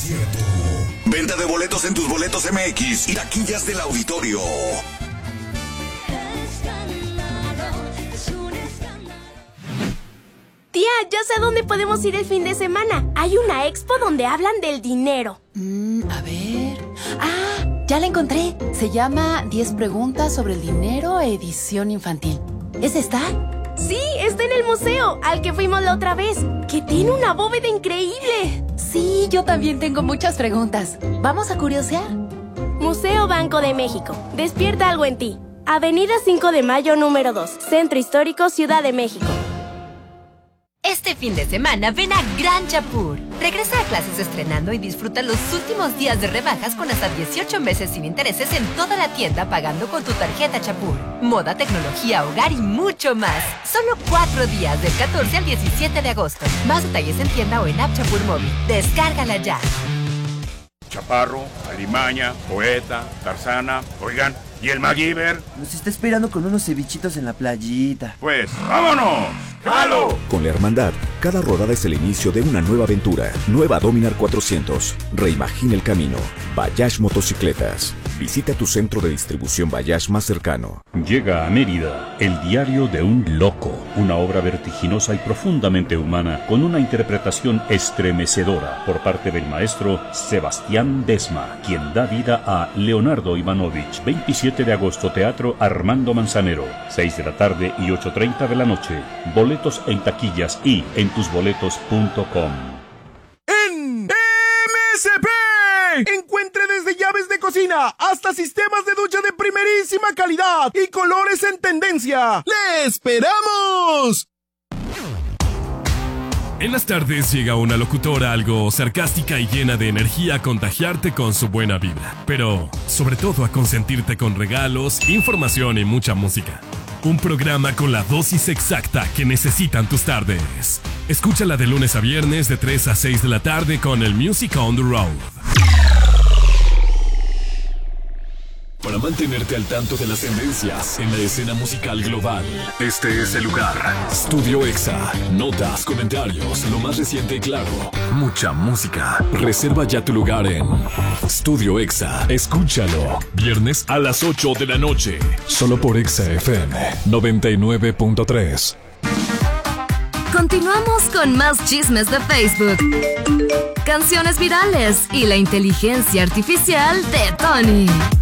concierto. Venta de boletos en Tus Boletos MX y taquillas del auditorio. Tía, ya sé a dónde podemos ir el fin de semana. Hay una expo donde hablan del dinero. A ver... ¡Ah! Ya la encontré. Se llama 10 preguntas sobre el dinero, edición infantil. ¿Es esta? Sí, está en el museo, al que fuimos la otra vez, que tiene una bóveda increíble. Sí, yo también tengo muchas preguntas. ¿Vamos a curiosear? Museo Banco de México. Despierta algo en ti. Avenida 5 de Mayo, número 2. Centro Histórico, Ciudad de México. Este fin de semana ven a Gran Chapur. Regresa a clases estrenando y disfruta los últimos días de rebajas con hasta 18 meses sin intereses en toda la tienda pagando con tu tarjeta Chapur. Moda, tecnología, hogar y mucho más. Solo 4 días del 14 al 17 de agosto. Más detalles en tienda o en App Chapur Móvil. Descárgala ya. Chaparro, Alimaña, Poeta, Tarzana, oigan, ¿y el MacGyver? Nos está esperando con unos cevichitos en la playita. Pues, ¡vámonos! ¡Jalo! Con la Hermandad, cada rodada es el inicio de una nueva aventura. Nueva Dominar 400. Reimagina el camino. Bayash Motocicletas. Visita tu centro de distribución Bayash más cercano. Llega a Mérida, El diario de un loco. Una obra vertiginosa y profundamente humana con una interpretación estremecedora por parte del maestro Sebastián Desma, quien da vida a Leonardo Ivanovich. 27 de agosto, Teatro Armando Manzanero. 6 de la tarde y 8:30 de la noche. Boletos en taquillas y en tusboletos.com. En MSP encuentre desde llaves de cocina hasta sistemas de ducha de primerísima calidad y colores en tendencia. ¡Le esperamos! En las tardes llega una locutora algo sarcástica y llena de energía a contagiarte con su buena vibra, pero sobre todo a consentirte con regalos, información y mucha música. Un programa con la dosis exacta que necesitan tus tardes. Escúchala de lunes a viernes de 3 a 6 de la tarde con el Music on the Road. Para mantenerte al tanto de las tendencias en la escena musical global, este es el lugar. Studio Exa. Notas, comentarios, lo más reciente y claro. Mucha música. Reserva ya tu lugar en Studio Exa. Escúchalo. Viernes a las 8 de la noche. Solo por Exa FM 99.3. Continuamos con más chismes de Facebook, canciones virales y la inteligencia artificial de Tony.